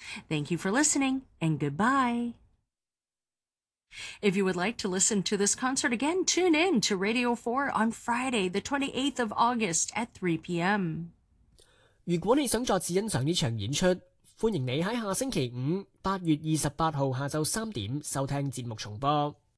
Thank you for listening, and goodbye. If you would like to listen to this concert again, tune in to Radio 4 on Friday, the 28th of August at 3 p.m. 如果你想再次欣賞呢場演出，歡迎你喺下星期五8月28號下晝3點收聽節目重播。